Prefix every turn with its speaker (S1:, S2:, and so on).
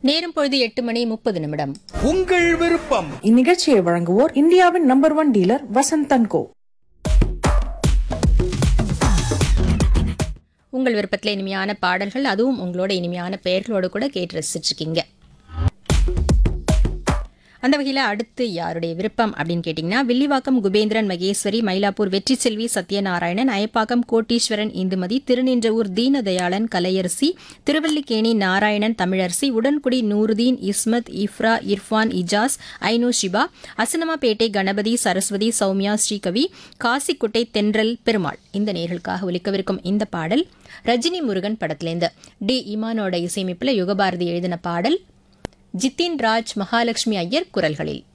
S1: நேரம் பொழுது 8:30
S2: உங்கள் விருப்பம்.
S3: இந்நிகழ்ச்சியை வழங்குவோர் இந்தியாவின் நம்பர் 1 டீலர் வசந்த் அண்ட் கோ.
S1: உங்கள் விருப்பத்தில் இனிமையான பாடல்கள், அதுவும் உங்களோட இனிமையான பெயர்களோடு கூட கேட்டு ரசிச்சிருக்கீங்க. அந்த வகையில் அடுத்து யாருடைய விருப்பம் அப்படின்னு கேட்டிங்கன்னா, வில்லிவாக்கம் குபேந்திரன் மகேஸ்வரி, மயிலாப்பூர் வெற்றி செல்வி சத்யநாராயணன், அயப்பாக்கம் கோட்டீஸ்வரன் இந்துமதி, திருநின்றவூர் தீனதயாளன் கலையரசி, திருவல்லிக்கேணி நாராயணன் தமிழரசி, உடன்குடி நூருதீன், இஸ்மத், இஃப்ரா, இர்ஃபான், இஜாஸ், ஐனு ஷிபா, அசனமாபேட்டை கணபதி, சரஸ்வதி, சௌமியா, ஸ்ரீகவி, காசிக்குட்டை தென்றல் பெருமாள். இந்த நேர்களுக்காக ஒலிக்கவிருக்கும் இந்த பாடல் ரஜினி முருகன் படத்திலேருந்து டி இமானோட இசையமைப்பில் யுகபாரதி எழுதின பாடல், ஜித்தின் ராஜ், மகாலட்சுமி ஐயர் குரல்களில்.